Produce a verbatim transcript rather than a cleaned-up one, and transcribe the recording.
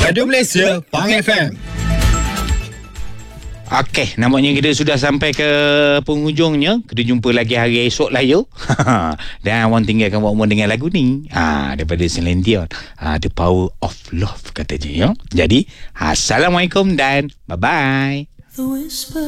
Radio Malaysia, Pang F M. Okey, nampaknya kita sudah sampai ke penghujungnya. Kita jumpa lagi hari esok lah yo. Dan awak tinggalkan awak dengan lagu ni. Ha, daripada Celine Dion. Ha, The Power of Love katanya ya. Jadi, assalamualaikum dan bye-bye.